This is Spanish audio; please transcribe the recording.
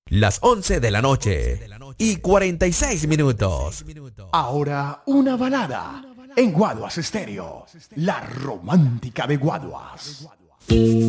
Las 11 de la noche y 46 minutos. Ahora una balada en Guaduas Estéreo, la romántica de Guaduas.